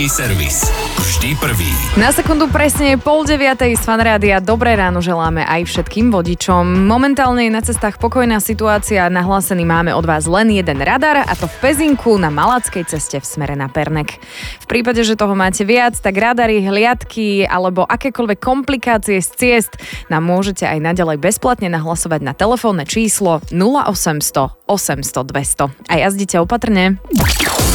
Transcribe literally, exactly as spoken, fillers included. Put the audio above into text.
Servis. Vždy prvý. Na sekundu presne pol deviatej z Fanrádia. Dobré ráno želáme aj všetkým vodičom. Momentálne je na cestách pokojná situácia. Nahlásený máme od vás len jeden radar, a to v Pezinku na Malackej ceste v smere na Pernek. V prípade, že toho máte viac, tak radary, hliadky alebo akékoľvek komplikácie z ciest nám môžete aj naďalej bezplatne nahlasovať na telefónne číslo nula osemsto osemsto dvesto. A jazdite opatrne.